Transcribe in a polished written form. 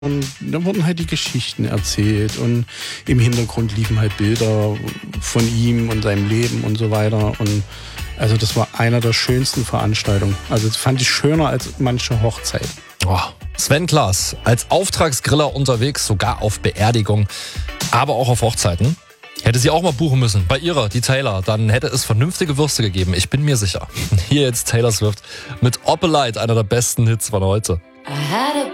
Und da wurden halt die Geschichten erzählt und im Hintergrund liefen halt Bilder von ihm und seinem Leben und so weiter. Und also das war einer der schönsten Veranstaltungen. Also das fand ich schöner als manche Hochzeit. Oh, Sven Klaas, als Auftragsgriller unterwegs, sogar auf Beerdigung, aber auch auf Hochzeiten. Hätte sie auch mal buchen müssen, bei ihrer, die Taylor, dann hätte es vernünftige Würste gegeben, ich bin mir sicher. Hier jetzt Taylor Swift mit Opalite, einer der besten Hits von heute.